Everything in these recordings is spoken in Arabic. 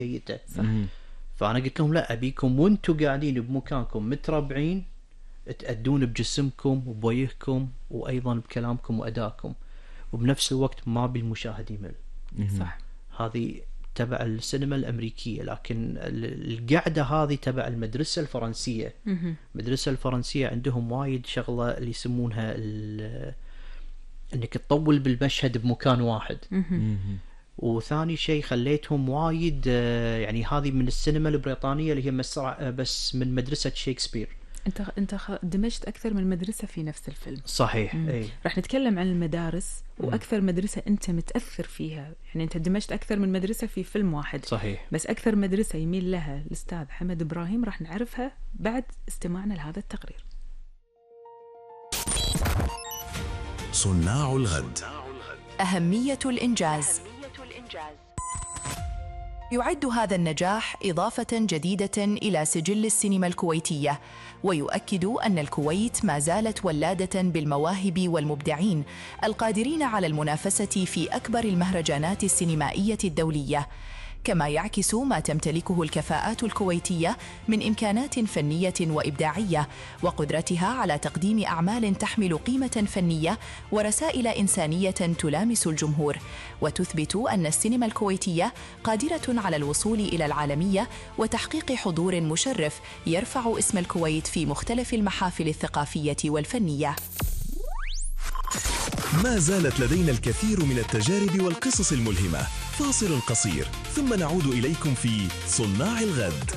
جيدة. فأنا قلت لهم لا، أبيكم وانتم قاعدين بمكانكم متربعين تأدون بجسمكم وبوجهكم وأيضا بكلامكم وأدائكم، وبنفس الوقت ما بالمشاهد يمل. صح. هذه تبع السينما الأمريكية، لكن القعدة هذه تبع المدرسة الفرنسية. المدرسة الفرنسية عندهم وايد شغلة اللي يسمونها انك تطول بالمشهد بمكان واحد. وثاني شيء خليتهم وايد يعني هذه من السينما البريطانية اللي هي بس من مدرسة شكسبير. انت دمجت اكثر من مدرسه في نفس الفيلم. صحيح. اي راح نتكلم عن المدارس واكثر مدرسه انت متاثر فيها، يعني انت دمجت اكثر من مدرسه في فيلم واحد. صحيح. بس اكثر مدرسه يميل لها الاستاذ حمد ابراهيم راح نعرفها بعد استماعنا لهذا التقرير. صناع الغد. أهمية الإنجاز. يعد هذا النجاح إضافة جديدة إلى سجل السينما الكويتية، ويؤكد أن الكويت ما زالت ولادة بالمواهب والمبدعين القادرين على المنافسة في أكبر المهرجانات السينمائية الدولية، كما يعكس ما تمتلكه الكفاءات الكويتية من إمكانات فنية وإبداعية وقدرتها على تقديم أعمال تحمل قيمة فنية ورسائل إنسانية تلامس الجمهور، وتثبت أن السينما الكويتية قادرة على الوصول إلى العالمية وتحقيق حضور مشرف يرفع اسم الكويت في مختلف المحافل الثقافية والفنية. ما زالت لدينا الكثير من التجارب والقصص الملهمة. فاصل قصير ثم نعود إليكم في صناع الغد.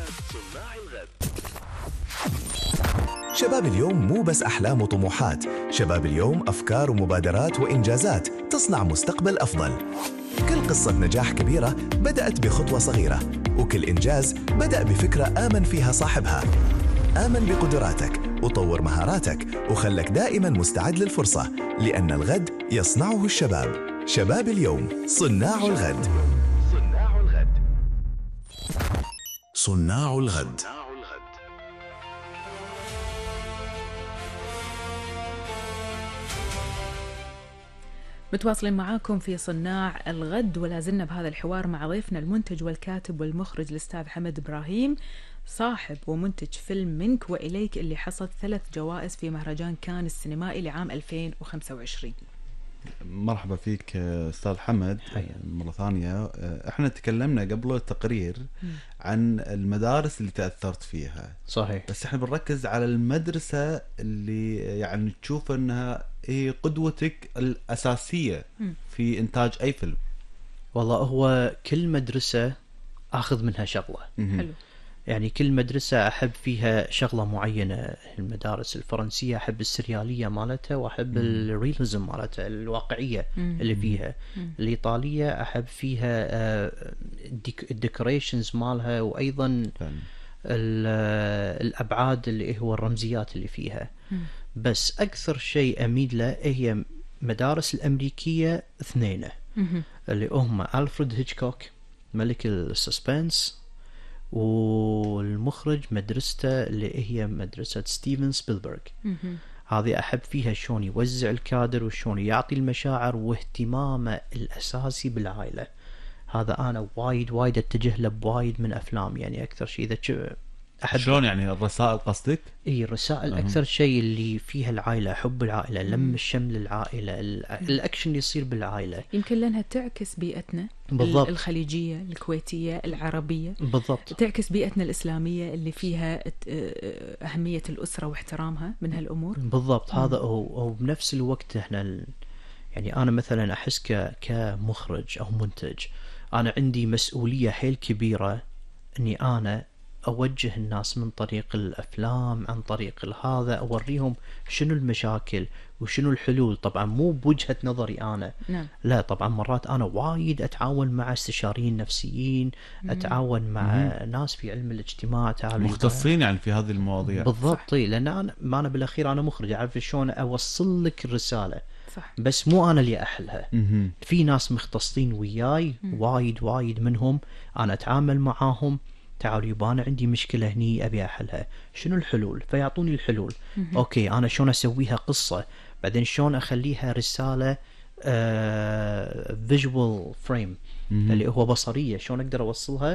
شباب اليوم مو بس أحلام وطموحات، شباب اليوم أفكار ومبادرات وإنجازات تصنع مستقبل أفضل. كل قصة نجاح كبيرة بدأت بخطوة صغيرة، وكل إنجاز بدأ بفكرة آمن فيها صاحبها. آمن بقدراتك وطور مهاراتك وخلك دائما مستعد للفرصة، لأن الغد يصنعه الشباب. شباب اليوم صناع الغد. صناع الغد. متواصلين معاكم في صناع الغد، ولا زلنا بهذا الحوار مع ضيفنا المنتج والكاتب والمخرج الأستاذ حمد إبراهيم، صاحب ومنتج فيلم منك وإليك اللي حصد 3 جوائز في مهرجان كان السينمائي لعام 2025. مرحبا فيك أستاذ حمد مرة ثانية. احنا تكلمنا قبل التقرير عن المدارس اللي تأثرت فيها. صحيح. بس احنا بنركز على المدرسة اللي يعني تشوف انها هي قدوتك الأساسية في إنتاج أي فيلم. والله هو كل مدرسة أخذ منها شغلة. حلو. يعني كل مدرسة أحب فيها شغلة معينة. المدارس الفرنسية أحب السريالية مالتها وأحب الرياليزم مالتها، الواقعية اللي فيها. الإيطالية أحب فيها الديكوريشنز مالها، وأيضا الأبعاد اللي هو الرمزيات اللي فيها. بس أكثر شيء أميل له هي مدارس الأمريكية 2 اللي هم ألفريد هيتشكوك ملك السسبنس، والمخرج مدرسته اللي هي مدرسة ستيفن سبيلبرغ. هذه أحب فيها شلون يوزع الكادر وشلون يعطي المشاعر واهتمامه الأساسي بالعائلة. هذا أنا وايد أتجه له بوايد من أفلام. يعني أكثر شيء إذا أحب شلون يعني الرسائل قصدك؟ اي الرسائل أكثر شيء اللي فيها العائلة، حب العائلة، لم الشمل العائلة، الأكشن اللي يصير بالعائلة. يمكن لأنها تعكس بيئتنا بالضبط. الخليجية الكويتية العربية. بالضبط. تعكس بيئتنا الإسلامية اللي فيها أهمية الأسرة واحترامها من هالأمور. بالضبط. هذا هو بنفس الوقت احنا يعني أنا مثلا أحس كمخرج أو منتج أنا عندي مسؤولية حيل كبيرة أني أنا أوجه الناس من طريق الأفلام، عن طريق هذا أوريهم شنو المشاكل وشنو الحلول. طبعا مو بوجهة نظري أنا. نعم. لا طبعا مرات أنا وايد أتعاون مع استشاريين نفسيين، أتعاون مع ناس في علم الاجتماع مختصين يعني في هذه المواضيع. بالضبط. لأن أنا بالأخير أنا مخرج، أعرف شلون أوصل لك الرسالة. صح. بس مو أنا اللي أحلها. في ناس مختصين وياي وايد منهم أنا أتعامل معاهم. تعالوا يبا أنا عندي مشكلة هني أبي أحلها، شنو الحلول؟ فيعطوني الحلول. أوكي أنا شلون أسويها قصة، بعدين شلون أخليها رسالة visual frame اللي هو بصرية، شلون أقدر أوصلها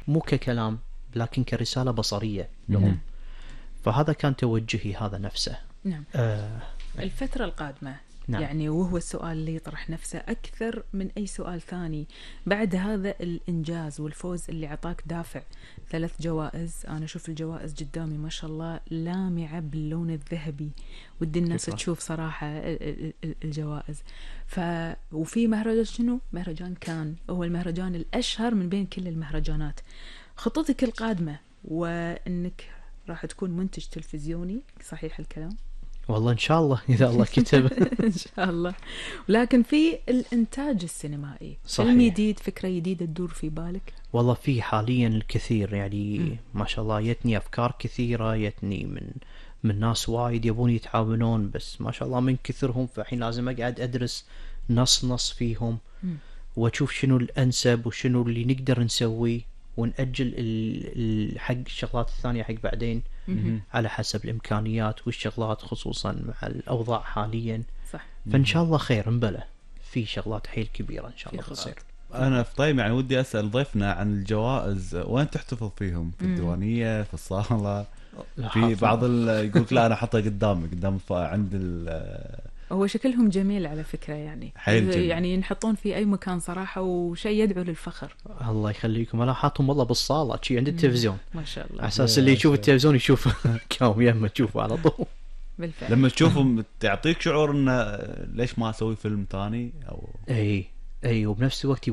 مو ككلام لكن كرسالة بصرية لهم. فهذا كان توجهي هذا نفسه. نعم. الفترة القادمة، نعم. يعني وهو السؤال اللي يطرح نفسه أكثر من أي سؤال ثاني بعد هذا الإنجاز والفوز اللي عطاك دافع 3 جوائز. أنا أشوف الجوائز قدامي ما شاء الله لامعة باللون الذهبي، ودي الناس تشوف صراحة الجوائز. وفي مهرجان شنو؟ مهرجان كان هو المهرجان الأشهر من بين كل المهرجانات. خطتك القادمة وأنك راح تكون منتج تلفزيوني، صحيح الكلام؟ والله إن شاء الله إذا الله كتب. إن شاء الله. ولكن في الإنتاج السينمائي، فيلم جديد، فكرة جديدة تدور في بالك؟ والله في حاليا الكثير، يعني ما شاء الله يتني أفكار كثيرة، يتني من ناس وايد يبون يتعاونون، بس ما شاء الله من كثرهم فالحين لازم أقعد أدرس نص فيهم وأشوف شنو الأنسب وشنو اللي نقدر نسويه، ونأجل حق الشغلات الثانية حق بعدين على حسب الإمكانيات والشغلات، خصوصا مع الأوضاع حاليا. صح. فإن شاء الله خير نبلة في شغلات حيل كبيرة إن شاء الله تصير. أنا طيب يعني ودي أسأل ضيفنا عن الجوائز، وين تحتفظ فيهم؟ في الديوانية، في الصالة؟ في بعض يقول لا أنا حطها قدام عند هو شكلهم جميل على فكرة، يعني يعني ينحطون في أي مكان صراحة، وشيء يدعو للفخر. الله يخليكم. أنا حاطهم والله بالصالة شي عند التلفزيون، ما شاء الله، على أساس اللي يشوف التلفزيون يشوف كم يمه تشوفه على طول. بالفعل. لما تشوفهم تعطيك شعور إنه ليش ما أسوي فيلم تاني أو أي وبنفس الوقت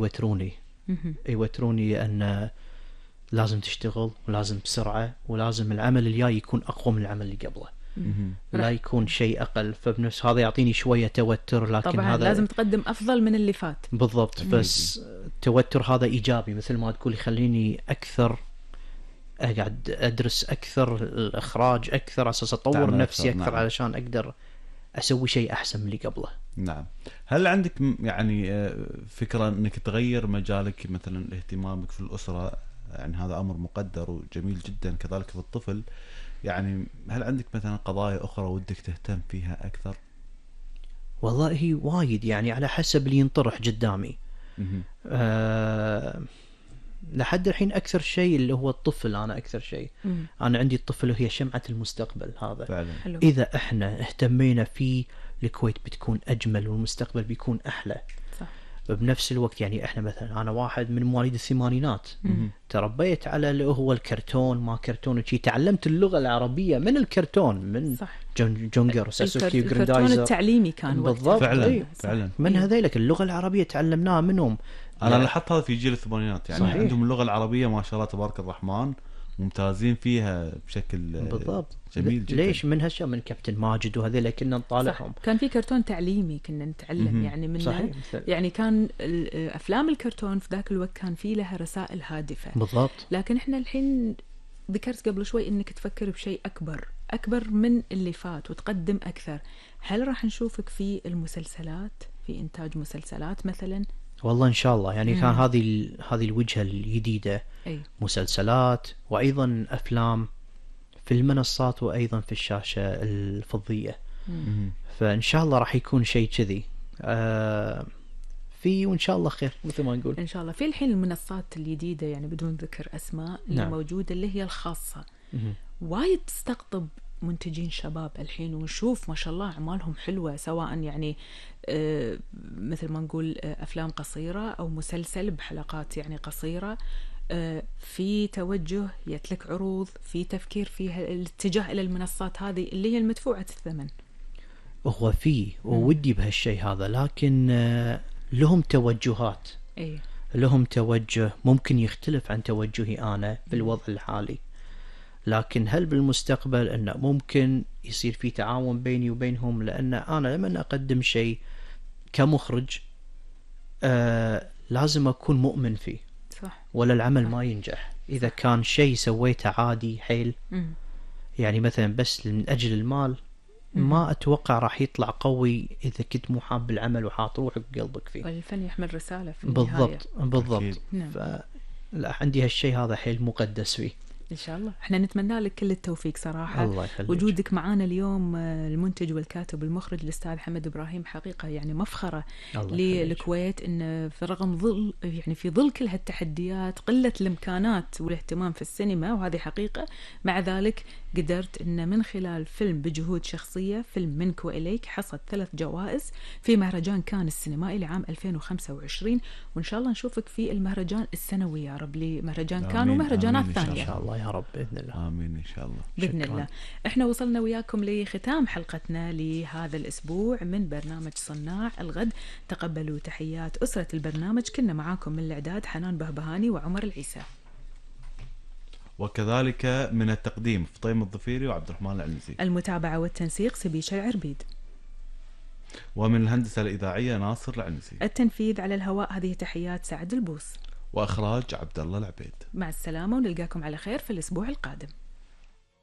يوتروني أن لازم تشتغل ولازم بسرعة، ولازم العمل الجاي يكون أقوى من العمل اللي قبله، لا يكون شيء أقل. فبنفس هذا يعطيني شوية توتر، لكن طبعا هذا لازم تقدم أفضل من اللي فات. بالضبط. بس التوتر هذا إيجابي مثل ما تقول، يخليني أكثر أقعد أدرس أكثر الإخراج أكثر، على أساس أطور نفسي أكثر. نعم. علشان أقدر أسوي شيء أحسن من اللي قبله. نعم. هل عندك يعني فكرة أنك تغير مجالك، مثلا اهتمامك في الأسرة، يعني هذا أمر مقدر وجميل جدا، كذلك في الطفل، يعني هل عندك مثلا قضايا أخرى ودك تهتم فيها أكثر؟ والله هي وايد، يعني على حسب اللي ينطرح قدامي. لحد الحين أكثر شيء اللي هو الطفل. أنا أكثر شيء أنا عندي الطفل هي شمعة المستقبل هذا فعلا. إذا إحنا اهتمينا فيه الكويت بتكون أجمل والمستقبل بيكون أحلى. صح. بنفس الوقت يعني إحنا مثلا أنا واحد من مواليد الثمانينات، تربيت على اللي هو الكرتون، ما كرتون وشي، تعلمت اللغة العربية من الكرتون، من جونجر وساسوكي وجراندايزر. الكرتون التعليمي كان بالضبط. فعلا من هذيلك اللغة العربية تعلمناها منهم. أنا لاحظت هذا في جيل الثمانينات، يعني صحيح. عندهم اللغة العربية ما شاء الله تبارك الرحمن، ممتازين فيها بشكل بالضبط. جميل جدا. ليش؟ من هالشيء، من كابتن ماجد وهذيلا كنا نطالعهم. كان في كرتون تعليمي كنا نتعلم يعني منه. يعني كان أفلام الكرتون في ذاك الوقت كان في لها رسائل هادفة. بالضبط. لكن إحنا الحين ذكرت قبل شوي إنك تفكر بشيء أكبر من اللي فات وتقدم أكثر. هل راح نشوفك في المسلسلات، في إنتاج مسلسلات مثلا؟ والله إن شاء الله، يعني كان هذه الوجهة الجديدة. مسلسلات وأيضا أفلام في المنصات وأيضا في الشاشة الفضية. فإن شاء الله راح يكون شيء كذي وإن شاء الله خير مثل ما نقول. إن شاء الله. في الحين المنصات الجديدة، يعني بدون ذكر أسماء، اللي موجودة اللي هي الخاصة، وايد تستقطب منتجين شباب الحين، ونشوف ما شاء الله أعمالهم حلوة، سواء يعني مثل ما نقول أفلام قصيرة أو مسلسل بحلقات يعني قصيرة. في توجه يتلك عروض، في تفكير فيها الاتجاه إلى المنصات هذه اللي هي المدفوعة الثمن. هو فيه وودي بهالشيء هذا، لكن لهم توجهات. لهم توجه ممكن يختلف عن توجهي أنا في الوضع الحالي، لكن هل بالمستقبل أنه ممكن يصير في تعاون بيني وبينهم؟ لأن أنا لما أقدم شيء كمخرج لازم أكون مؤمن فيه. صح. ولا العمل ما ينجح إذا كان شيء سويته عادي حيل، يعني مثلا بس من أجل المال، ما أتوقع راح يطلع قوي إذا كنت مو حاب العمل وحاط روحك وقلبك فيه. والفن يحمل رسالة في النهاية. بالضبط. فلا عندي هالشيء هذا حيل مقدس فيه. إن شاء الله. احنا نتمنى لك كل التوفيق صراحة. الله يخليك. وجودك معانا اليوم المنتج والكاتب والمخرج الأستاذ حمد إبراهيم حقيقة يعني مفخرة للكويت، إن في رغم ظل يعني في ظل كل هالتحديات، قلة الإمكانات والاهتمام في السينما، وهذه حقيقة، مع ذلك قدرت إن من خلال فيلم بجهود شخصية، فيلم منك وإليك، حصد 3 جوائز في مهرجان كان السينمائي لعام 2025، وإن شاء الله نشوفك في المهرجان السنوي يا رب، لمهرجان كان ومهرجانات ثانية إن شاء الله يا رب بإذن الله. آمين إن شاء الله. بإذن شكراً. الله. احنا وصلنا وياكم لختام حلقتنا لهذا الأسبوع من برنامج صناع الغد. تقبلوا تحيات أسرة البرنامج، كنا معاكم من الإعداد حنان بهبهاني وعمر العيسى، وكذلك من التقديم فطيم الظفيري وعبد الرحمن العنزي، المتابعة والتنسيق سبيش العربيد، ومن الهندسة الإذاعية ناصر العنزي، التنفيذ على الهواء هذه تحيات سعد البوس، وإخراج عبد الله العبيد. مع السلامة ونلقاكم على خير في الأسبوع القادم.